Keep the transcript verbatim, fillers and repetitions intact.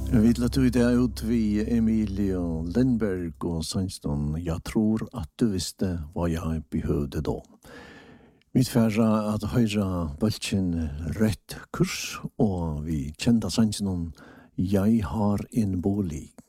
Vi låter ut det ut vi Emilio Lindberg och Sandston. Jag tror att du visste vad jag behövde då. Mitt färra att höra bulten rätt kurs och vi kända Sandston. Jag har en bolig.